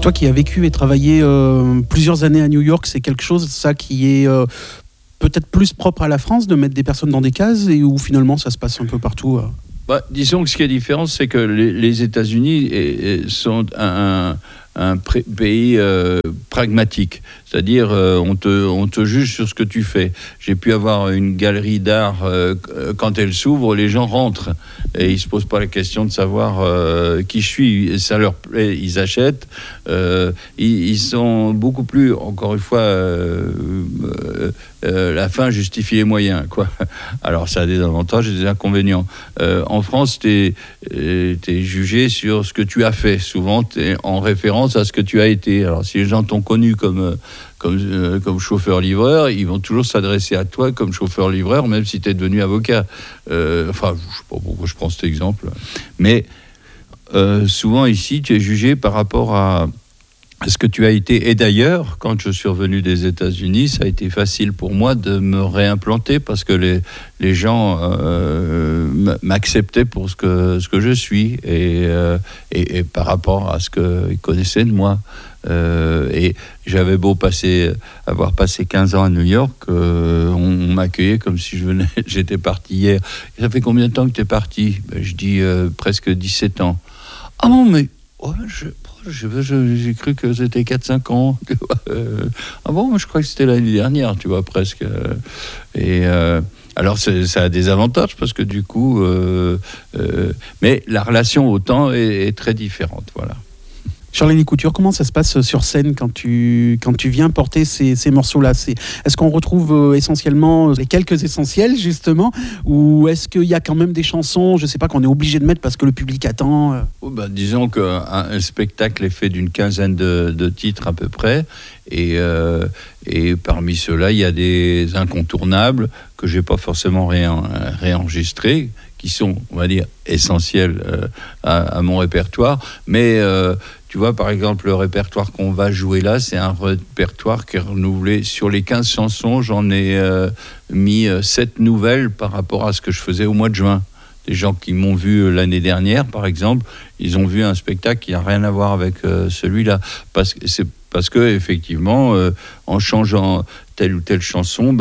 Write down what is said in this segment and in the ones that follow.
Toi qui as vécu et travaillé plusieurs années à New York, c'est quelque chose, ça, qui est peut-être plus propre à la France, de mettre des personnes dans des cases, et où finalement ça se passe un peu partout Disons que ce qui est différent, c'est que les États-Unis sont un pays pragmatique. C'est-à-dire, on te juge sur ce que tu fais. J'ai pu avoir une galerie d'art, quand elle s'ouvre, les gens rentrent. Et ils ne se posent pas la question de savoir qui je suis. Ça leur plaît, ils achètent. Ils sont beaucoup plus, encore une fois, la fin justifie les moyens, quoi. Alors, ça a des avantages et des inconvénients. En France, t'es jugé sur ce que tu as fait. Souvent, t'es en référence à ce que tu as été. Alors, si les gens t'ont connu comme chauffeur-livreur, ils vont toujours s'adresser à toi comme chauffeur-livreur, même si tu es devenu avocat. Je ne sais pas pourquoi je prends cet exemple. Mais souvent, ici, tu es jugé par rapport à ce que tu as été. Et d'ailleurs, quand je suis revenu des États-Unis, ça a été facile pour moi de me réimplanter parce que les gens m'acceptaient pour ce que je suis et par rapport à ce qu'ils connaissaient de moi. Et j'avais beau avoir passé 15 ans à New York, on m'accueillait comme si j'étais parti hier. Et ça fait combien de temps que tu es parti ? Je dis presque 17 ans. Ah non, mais j'ai cru que c'était 4-5 ans. Ah bon, je crois que c'était l'année dernière, tu vois, presque. Alors, ça a des avantages parce que du coup... mais la relation au temps est très différente, voilà. Charlénie Couture, comment ça se passe sur scène quand tu viens porter ces morceaux-là ? Est-ce qu'on retrouve essentiellement les quelques essentiels, justement, ou est-ce qu'il y a quand même des chansons, je ne sais pas, qu'on est obligé de mettre parce que le public attend Disons qu'un spectacle est fait d'une quinzaine de titres à peu près, et parmi ceux-là, il y a des incontournables que je n'ai pas forcément réenregistrés, qui sont, on va dire, essentiels à mon répertoire, mais... tu vois, par exemple, le répertoire qu'on va jouer là, c'est un répertoire qui est renouvelé. Sur les 15 chansons, j'en ai mis 7 nouvelles par rapport à ce que je faisais au mois de juin. Des gens qui m'ont vu l'année dernière, par exemple, ils ont vu un spectacle qui n'a rien à voir avec celui-là. Parce que effectivement, en changeant telle ou telle chanson,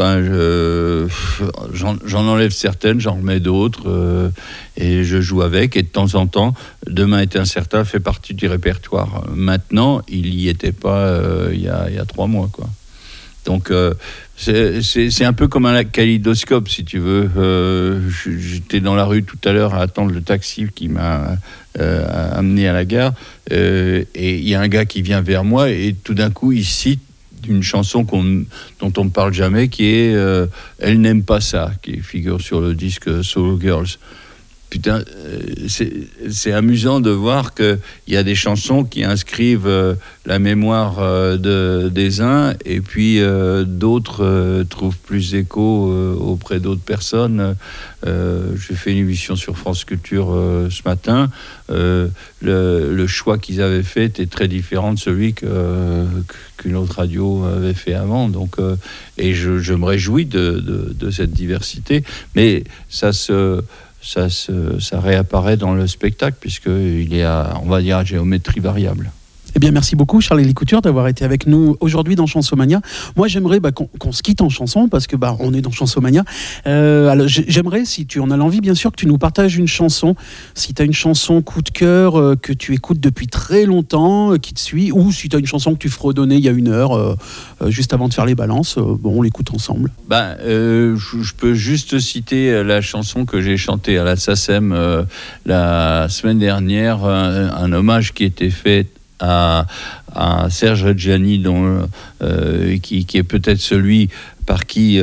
j'en enlève certaines, j'en remets d'autres, et je joue avec. Et de temps en temps, Demain est incertain fait partie du répertoire. Maintenant, il n'y était pas il y a 3 mois, quoi. Donc, c'est un peu comme un kaléidoscope, si tu veux. J'étais dans la rue tout à l'heure à attendre le taxi qui m'a amené à la gare, et il y a un gars qui vient vers moi et tout d'un coup il cite une chanson dont on ne parle jamais, qui est Elle n'aime pas ça, qui figure sur le disque Solo Girls. Putain, c'est amusant de voir qu'il y a des chansons qui inscrivent la mémoire des uns, et puis d'autres trouvent plus d'écho auprès d'autres personnes. J'ai fait une émission sur France Culture ce matin. Le choix qu'ils avaient fait était très différent de celui qu'une autre radio avait fait avant. Donc, et je me réjouis de cette diversité, mais ça réapparaît dans le spectacle, puisqu'il est on va dire, à géométrie variable. Eh bien, merci beaucoup, Charlénie Couture, d'avoir été avec nous aujourd'hui dans Chansomania. Moi, j'aimerais qu'on se quitte en chanson, parce que on est dans Chansomania. Alors, j'aimerais, si tu en as l'envie, bien sûr, que tu nous partages une chanson. Si tu as une chanson coup de cœur que tu écoutes depuis très longtemps, qui te suit, ou si tu as une chanson que tu fredonnais il y a 1 heure, juste avant de faire les balances, on l'écoute ensemble. Je peux juste citer la chanson que j'ai chantée à la SACEM la semaine dernière, un hommage qui était fait à Serge Reggiani, qui est peut-être celui par qui,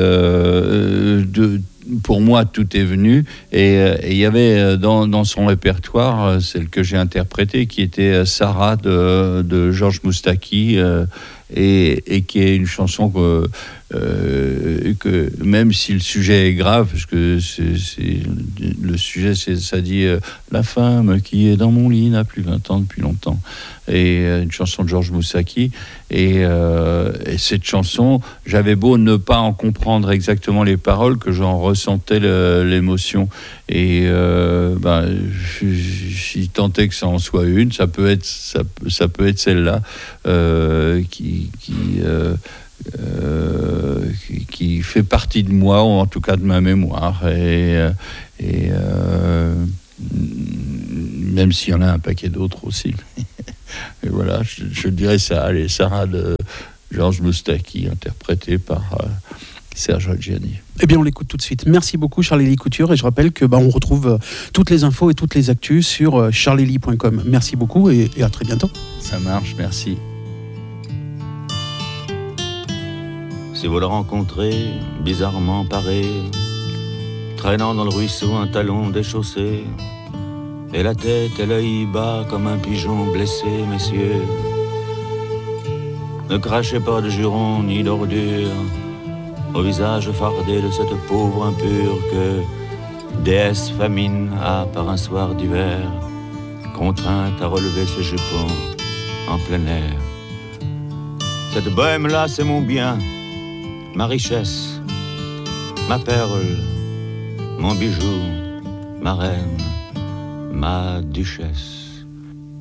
pour moi, tout est venu. Et il y avait dans son répertoire, celle que j'ai interprétée, qui était Sarah de Georges Moustaki, et qui est une chanson que même si le sujet est grave, parce que le sujet, ça dit la femme qui est dans mon lit n'a plus 20 ans depuis longtemps, et une chanson de Georges Moustaki, et cette chanson, j'avais beau ne pas en comprendre exactement les paroles, que j'en ressentais l'émotion, Et si tant est que ça en soit une, ça peut être celle-là qui fait partie de moi, ou en tout cas de ma mémoire. Et même s'il y en a un paquet d'autres aussi. Et voilà, je dirais ça. Allez, Sarah de Georges Moustaki, interprétée par Serge Reggiani. Eh bien, on l'écoute tout de suite. Merci beaucoup, Charlélie Couture. Et je rappelle que on retrouve toutes les infos et toutes les actus sur charlélie.com. Merci beaucoup et à très bientôt. Ça marche, merci. Si vous le rencontrez, bizarrement paré, traînant dans le ruisseau un talon déchaussé, et la tête et l'œil bas comme un pigeon blessé, messieurs, ne crachez pas de jurons ni d'ordures au visage fardé de cette pauvre impure que déesse famine a par un soir d'hiver contrainte à relever ses jupons en plein air. Cette bohème-là, c'est mon bien, ma richesse, ma perle, mon bijou, ma reine, ma duchesse.